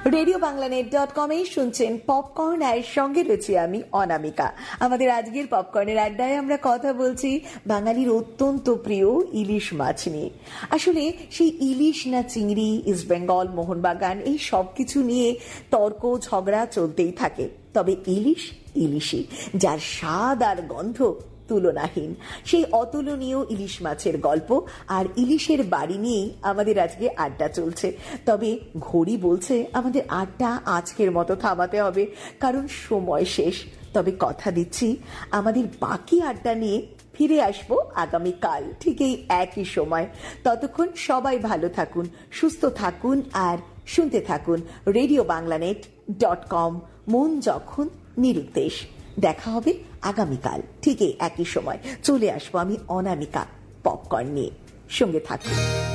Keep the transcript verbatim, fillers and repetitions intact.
Radio বাংলানেট dot com এ শুনছেন popcorn, আর সঙ্গে রয়েছি আমি অনামিকা। আমাদের আজকের পপকর্নের আড্ডায় আমরা কথা বলছি বাঙালির অত্যন্ত প্রিয় ইলিশ মাছ নিয়ে। আসলে সেই ইলিশ না চিংড়ি, ইস্ট বেঙ্গল, মোহনবাগান, এই সব কিছু নিয়ে তর্ক ঝগড়া চলতেই থাকে। তবে ইলিশ ইলিশই, যার স্বাদ আর গন্ধ তুলনাহীন। সেই অতুলনীয় ইলিশ মাছের গল্প আর ইলিশের বাড়ি নিয়েই আমাদের আজকে আড্ডা চলছে। তবে ঘড়ি বলছে আমাদের আড্ডা আজকের মতো থামাতে হবে, কারণ সময় শেষ। তবে কথা দিচ্ছি, আমাদের বাকি আড্ডা নিয়ে ফিরে আসবো আগামীকাল ঠিক এই একই সময়। ততক্ষণ সবাই ভালো থাকুন, সুস্থ থাকুন আর শুনতে থাকুন রেডিও বাংলানেট ডট কম। মন যখন নিরুদ্দেশ। দেখা হবে আগামীকাল ঠিক একই সময়। চলে আসবো আমি অনামিকা পপকর্ন নিয়ে। সঙ্গে থাকুন।